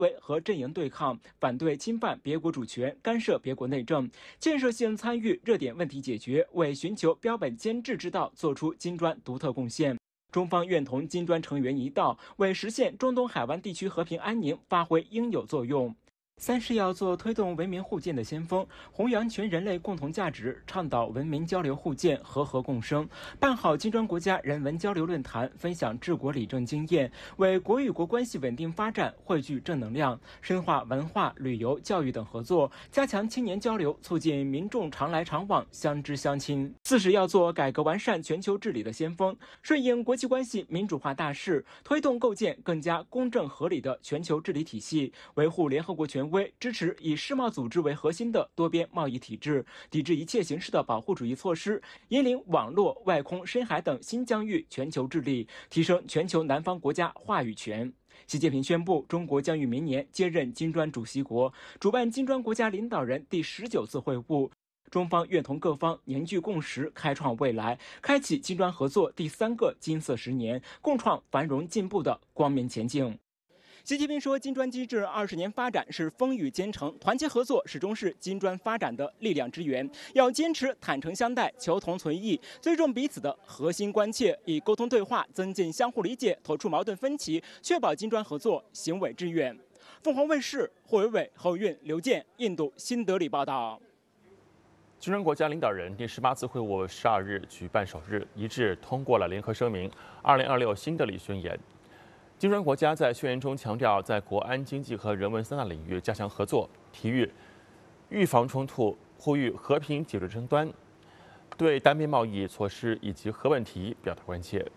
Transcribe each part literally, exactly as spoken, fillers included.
为和阵营对抗，反对侵犯别国主权、干涉别国内政，建设性参与热点问题解决，为寻求标本兼治之道做出金砖独特贡献。中方愿同金砖成员一道，为实现中东海湾地区和平安宁发挥应有作用。三是要做推动文明互鉴的先锋，弘扬全人类共同价值，倡导文明交流互鉴、和合共生，办好金砖国家人文交流论坛，分享治国理政经验，为国与国关系稳定发展汇聚正能量，深化文化、旅游、教育等合作，加强青年交流，促进民众常来常往、相知相亲。四是要做改革完善全球治理的先锋，顺应国际关系民主化大势，推动构建更加公正合理的全球治理体系，维护联合国权威，支持以世贸组织为核心的多边贸易体制，抵制一切形式的保护主义措施，引领网络、外空、深海等新疆域全球治理，提升全球南方国家话语权。习近平宣布，中国将于明年接任金砖主席国，主办金砖国家领导人第十九次会晤。中方愿同各方凝聚共识，开创未来，开启金砖合作第三个金色十年，共创繁荣进步的光明前景。习近平说，金砖机制二十年发展是风雨兼程，团结合作始终是金砖发展的力量之源。要坚持坦诚相待、求同存异，尊重彼此的核心关切，以沟通对话增进相互理解，妥处矛盾分歧，确保金砖合作行稳致远。凤凰卫视霍伟伟、侯运、刘健，印度新德里报道。 金砖国家领导人第十八次会晤十二日举办首日，一致通过了联合声明《二零二六新德里宣言》。金砖国家在宣言中强调，在国安、经济和人文三大领域加强合作，体育预防冲突，呼吁和平解决争端，对单边贸易措施以及核问题表达关切。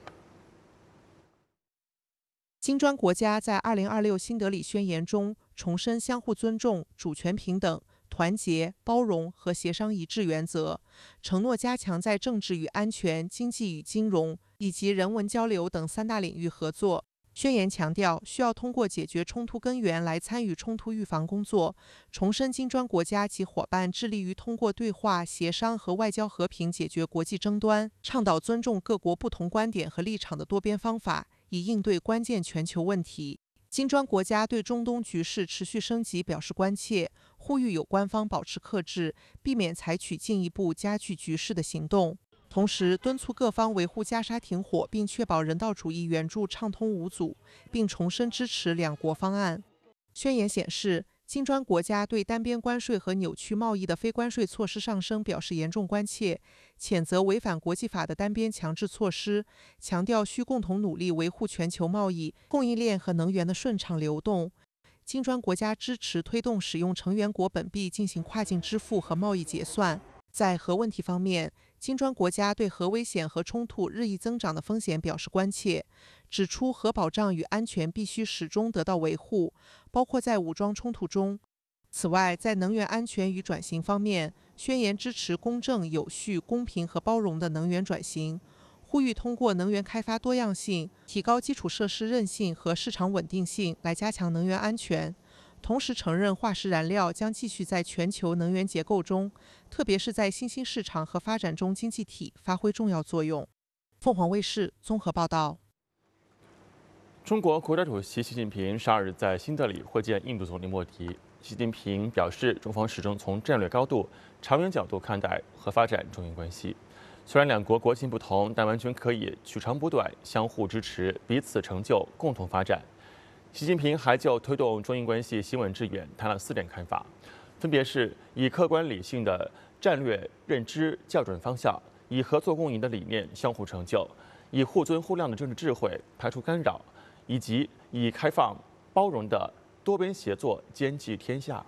金砖国家在二零二六新德里宣言中重申相互尊重、主权平等、团结、包容和协商一致原则，承诺加强在政治与安全、经济与金融以及人文交流等三大领域合作。宣言强调，需要通过解决冲突根源来参与冲突预防工作，重申金砖国家及伙伴致力于通过对话、协商和外交和平解决国际争端，倡导尊重各国不同观点和立场的多边方法，以应对关键全球问题。金砖国家对中东局势持续升级表示关切，呼吁有关方保持克制，避免采取进一步加剧局势的行动。同时，敦促各方维护加沙停火，并确保人道主义援助畅通无阻，并重申支持两国方案。宣言显示，金砖国家对单边关税和扭曲贸易的非关税措施上升表示严重关切，谴责违反国际法的单边强制措施，强调需共同努力维护全球贸易、供应链和能源的顺畅流动。金砖国家支持推动使用成员国本币进行跨境支付和贸易结算。在核问题方面，金砖国家对核危险和冲突日益增长的风险表示关切，指出核保障与安全必须始终得到维护，包括在武装冲突中。此外，在能源安全与转型方面，宣言支持公正、有序、公平和包容的能源转型，呼吁通过能源开发多样性、提高基础设施韧性和市场稳定性来加强能源安全。同时承认化石燃料将继续在全球能源结构中，特别是在新兴市场和发展中经济体发挥重要作用。凤凰卫视综合报道。 中国国家主席习近平十二日在新德里会见印度总理莫迪。习近平表示，中方始终从战略高度、长远角度看待和发展中印关系。虽然两国国情不同，但完全可以取长补短，相互支持，彼此成就，共同发展。习近平还就推动中印关系行稳致远谈了四点看法，分别是以客观理性的战略认知校准方向，以合作共赢的理念相互成就，以互尊互谅的政治智慧排除干扰，以及以开放包容的多边协作兼济天下。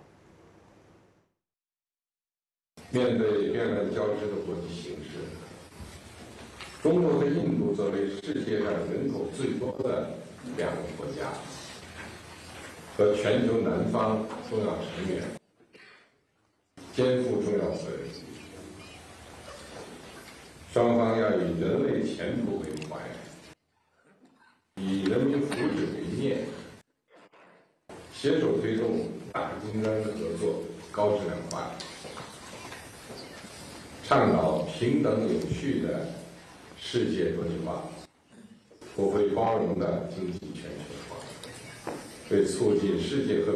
面对变乱交织的国际形势，中国和印度作为世界上人口最多的两个国家和全球南方重要成员，肩负重要责任。双方要以人类前途为怀，以人民福祉为念，携手推动大金砖合作高质量发展，倡导平等有序的世界国际化，普惠包容的经济全球化。 为促进世界和